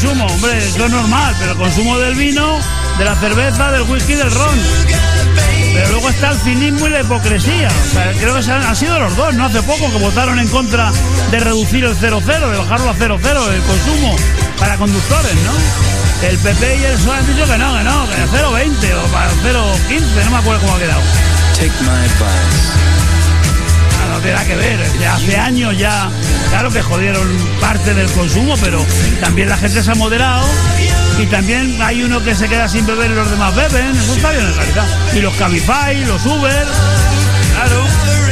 consumo, hombre, eso es normal, pero el consumo del vino, de la cerveza, del whisky, del ron. Pero luego está el cinismo y la hipocresía. O sea, creo que han sido los dos, ¿no? Hace poco que votaron en contra de reducir el 0,0, de bajarlo a 0,0 el consumo para conductores, ¿no? El PP y el PSOE han dicho que no, que a 0,20 o para 0,15, no me acuerdo cómo ha quedado. Take my advice. No tiene nada que ver, ya hace años ya, claro que jodieron parte del consumo, pero también la gente se ha moderado y también hay uno que se queda sin beber y los demás beben, eso está bien en realidad. Y los Cabify, los Uber, claro.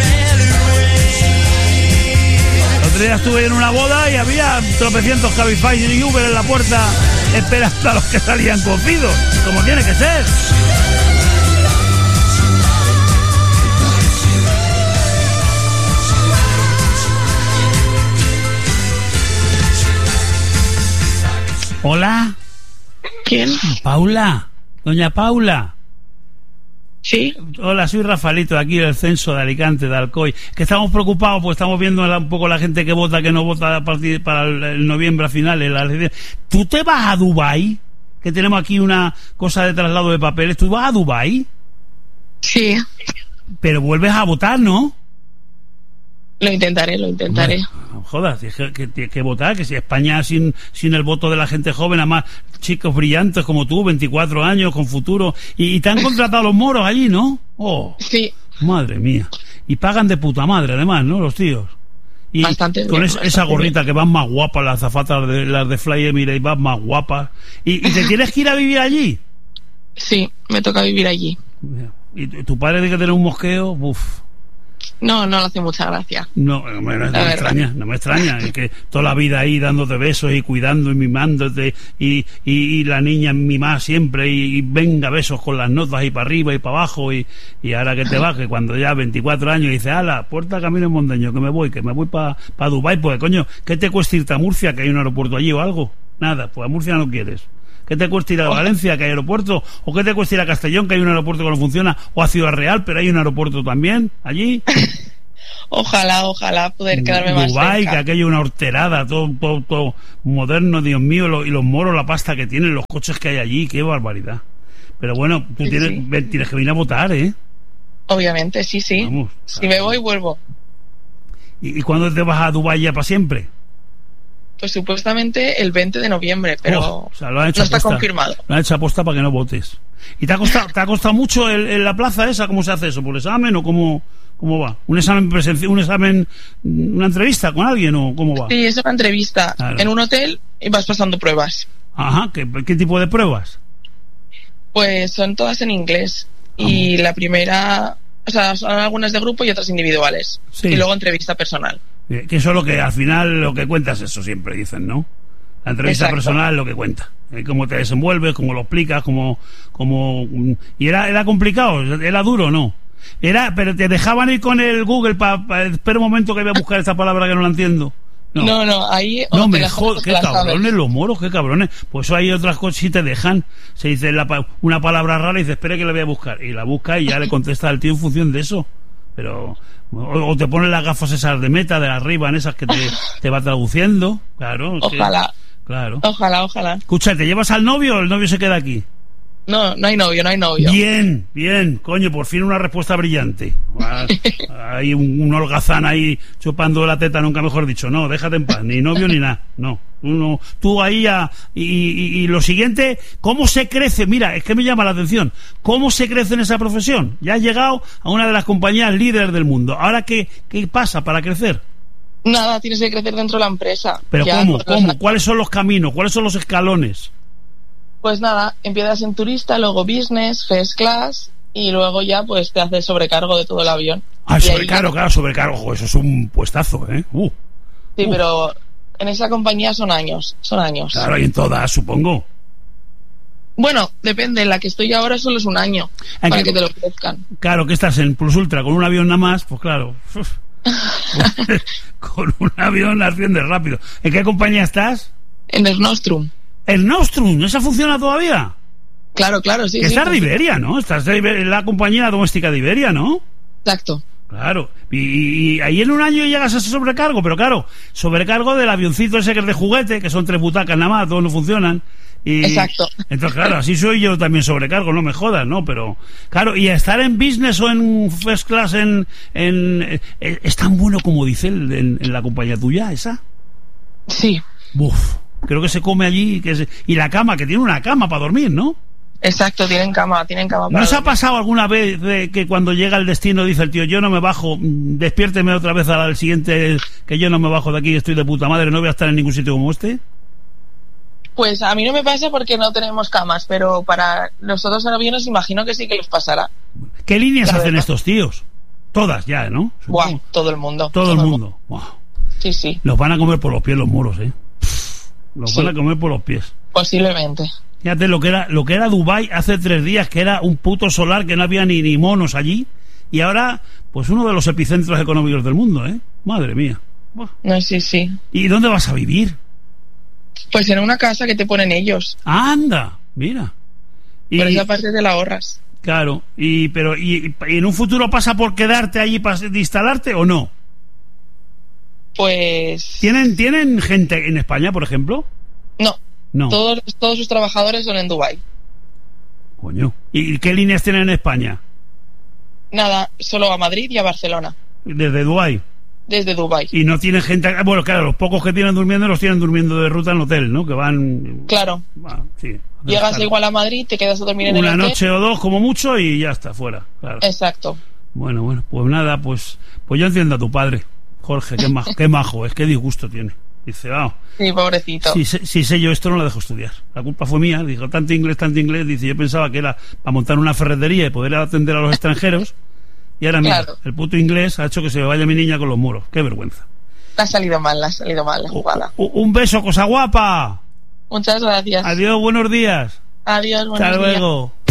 El otro día estuve en una boda y había tropecientos Cabify y Uber en la puerta esperando a los que salían cocidos, como tiene que ser. Hola. ¿Quién? Paula. Doña Paula. Sí. Hola, soy Rafaelito, de aquí del censo de Alicante, de Alcoy. Que estamos preocupados porque estamos viendo un poco la gente que vota, que no vota a partir para el noviembre a finales. ¿Tú te vas a Dubái? Que tenemos aquí una cosa de traslado de papeles. ¿Tú vas a Dubái? Sí. Pero vuelves a votar, ¿no? Lo intentaré. Bueno, joder, tienes que votar, que si España sin el voto de la gente joven, además chicos brillantes como tú, 24 años, con futuro, y te han contratado los moros allí, ¿no? Oh, sí. Madre mía. Y pagan de puta madre, además, ¿no? Los tíos. Y bastante con bien, esa gorrita bien. Que van más guapas, las azafatas las de Fly Emirates van más guapas. ¿Y te tienes que ir a vivir allí? Sí, me toca vivir allí. ¿Y tu padre tiene que tener un mosqueo? Uf. No le hace mucha gracia. No me extraña. Es que toda la vida ahí dándote besos y cuidando y mimándote y la niña mimada siempre y venga besos con las notas y para arriba y para abajo y ahora que te vas, que cuando ya 24 años dices, ala, puerta camino en Mondeño, que me voy para Dubái, pues coño, ¿qué te cuesta irte a Murcia, que hay un aeropuerto allí o algo? Nada, pues a Murcia no quieres. ¿Qué te cuesta ir a Valencia, que hay aeropuerto? ¿O qué te cuesta ir a Castellón, que hay un aeropuerto que no funciona? ¿O a Ciudad Real, pero hay un aeropuerto también allí? Ojalá poder quedarme más Dubái, cerca. que aquello una horterada, todo moderno, Dios mío, y los moros, la pasta que tienen, los coches que hay allí, qué barbaridad. Pero bueno, tú tienes que venir a votar, ¿eh? Obviamente, sí. Vamos, si me voy, vuelvo. ¿Y cuándo te vas a Dubái ya para siempre? Pues supuestamente el 20 de noviembre, pero lo han hecho no está confirmado. Lo han hecho aposta para que no votes. ¿Y te ha costado mucho en la plaza esa? ¿Cómo se hace eso? ¿Por examen o cómo va? ¿Un examen presencial, una entrevista con alguien o cómo va? Sí, es una entrevista en un hotel y vas pasando pruebas. Ajá, ¿qué tipo de pruebas? Pues son todas en inglés. Y la primera, o sea, son algunas de grupo y otras individuales. Sí. Y luego entrevista personal. Que eso es lo que al final lo que cuenta es eso, siempre dicen, ¿no? La entrevista personal es lo que cuenta. Cómo te desenvuelves, cómo lo explicas, y era complicado, era duro, ¿no? Pero te dejaban ir con el Google espera un momento que voy a buscar esta palabra que no la entiendo. No, ahí... No, me joder, qué cabrones los moros, qué cabrones. Pues eso hay otras cosas, si te dejan, se dice una palabra rara y dices, espera que la voy a buscar. Y la busca y ya le contesta al tío en función de eso. Pero... O te ponen las gafas esas de Meta, de arriba, en esas que te va traduciendo. Claro. Ojalá. Claro. Ojalá. Escucha, ¿te llevas al novio o el novio se queda aquí? No hay novio. Bien, coño, por fin una respuesta brillante. Hay un holgazán ahí chupando la teta, nunca mejor dicho. No, déjate en paz, ni novio ni nada. No. Tú ahí y lo siguiente, ¿cómo se crece? Mira, es que me llama la atención. ¿Cómo se crece en esa profesión? Ya has llegado a una de las compañías líderes del mundo. Ahora, ¿qué pasa para crecer? Nada, tienes que crecer dentro de la empresa. ¿Pero cómo? ¿Cuáles son los caminos? ¿Cuáles son los escalones? Pues nada, empiezas en turista, luego business, first class y luego ya pues te haces sobrecargo de todo el avión. Sobrecargo, eso es un puestazo, ¿eh? Sí, pero en esa compañía son años. Claro, y en todas, supongo. Bueno, depende, en la que estoy ahora solo es un año para que te lo ofrezcan. Claro, que estás en Plus Ultra con un avión nada más, pues claro. Con un avión asciende rápido. ¿En qué compañía estás? En el Nostrum. ¿El Nostrum? ¿Esa funciona todavía? Claro, sí. Estás de Iberia, ¿no? Estás en la compañía doméstica de Iberia, ¿no? Exacto. Claro, y ahí en un año llegas a ese sobrecargo, pero claro, sobrecargo del avioncito ese que es de juguete, que son 3 butacas nada más, todos no funcionan. Exacto. Entonces, claro, así soy yo también sobrecargo, no me jodas, ¿no? Pero, claro, y estar en business o en first class es tan bueno como dice en la compañía tuya, esa. Sí. Uf, creo que se come allí, y la cama, que tiene una cama para dormir, ¿no? Exacto, tienen cama para ¿No os ha dormir. pasado alguna vez de que cuando llega el destino dice el tío, yo no me bajo, despiérteme otra vez al siguiente, que yo no me bajo de aquí, estoy de puta madre, no voy a estar en ningún sitio como este? Pues a mí no me pasa porque no tenemos camas, pero para los otros aviones imagino que sí que les pasará. ¿Qué líneas La hacen verdad. estos tíos? Todas ya, ¿no? Buah, todo el mundo. Todo el mundo. Wow. Sí, sí, Los van a comer por los pies los moros, ¿eh? Los van a comer por los pies. posiblemente. Fíjate lo que era Dubái hace 3 días, que era un puto solar, que no había ni monos allí, y ahora, pues uno de los epicentros económicos del mundo, ¿eh? Madre mía. Buah. No, sí, sí. ¿Y dónde vas a vivir? Pues en una casa que te ponen ellos. ¡Anda! Mira. Por esa parte te la ahorras. Claro, pero en un futuro pasa por quedarte allí para instalarte o no? Pues... ¿Tienen gente en España, por ejemplo? No. No. Todos sus trabajadores son en Dubái. Coño. ¿Y qué líneas tienen en España? Nada, solo a Madrid y a Barcelona. Desde Dubái. Desde Dubái. Y no tienen gente... Bueno, claro, los pocos que tienen durmiendo los tienen durmiendo de ruta en hotel, ¿no? Que van... Claro. Bueno, sí. Llegas Claro. igual a Madrid, te quedas a dormir en el Una hotel. noche o 2 como mucho y ya está, fuera. Claro. Exacto. Bueno, pues nada, pues yo entiendo a tu padre, Jorge, qué majo, es que disgusto tiene. Dice, vamos, Sí, pobrecito. si sé yo esto no lo dejo estudiar. La culpa fue mía, dijo, tanto inglés, dice, yo pensaba que era para montar una ferretería y poder atender a los extranjeros, y ahora mira, Claro. el puto inglés ha hecho que se me vaya mi niña con los moros, qué vergüenza. Le ha salido mal la jugada. Un beso, cosa guapa. Muchas gracias. Adiós, buenos días. Adiós, buenos Hasta días. luego.